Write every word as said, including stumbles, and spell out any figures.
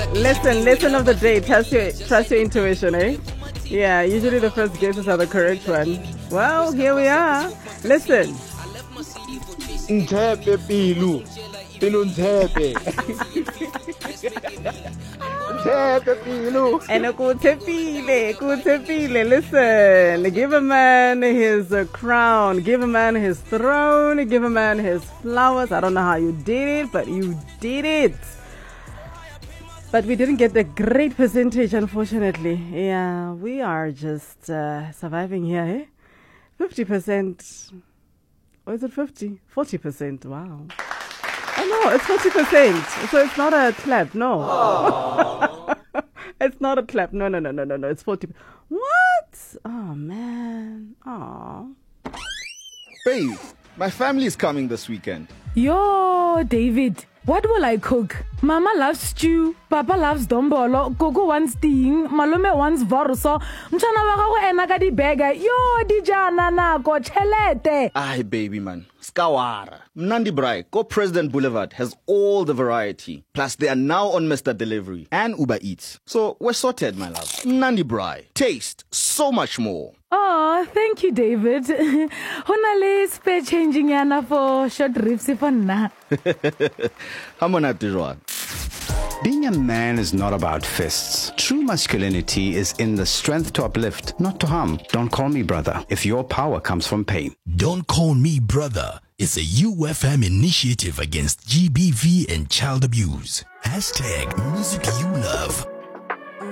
Listen, lesson of the day. Trust your, trust your intuition, eh? Yeah, usually the first guesses are the correct one. Well, here we are. Listen. Ntepe pilu. Pilu ntepe. Ntepe pilu. And a kutepile, kutepile. Listen, give a man his uh, crown, give a man his throne, give a man his flowers. I don't know how you did it, but you did it. But we didn't get a great percentage, unfortunately. Yeah, we are just uh, surviving here, eh? fifty percent. Or is it fifty? forty percent. Wow. Oh, no, it's forty percent. So it's not a clap, no. It's not a clap. No, no, no, no, no, no. It's forty. What? Oh, man. Oh. Babe, my family is coming this weekend. Yo, David, what will I cook? Mama loves stew, Papa loves dombolo, Gogo wants ting, Malume wants vorso, Mchana wako ena ka di burger. Yo, di jana nako chelete. Aye, baby man. Skawara. Mnandi Brai, Go President Boulevard has all the variety. Plus, they are now on Mister Delivery and Uber Eats. So, we're sorted, my love. Mnandi Brai. Taste so much more. Oh, thank you, David. Honale spare changing yana for short ribs for na. Being a man is not about fists. True masculinity is in the strength to uplift, not to harm. Don't call me brother if your power comes from pain. Don't Call Me Brother is a U F M initiative against G B V and child abuse. Hashtag music you love.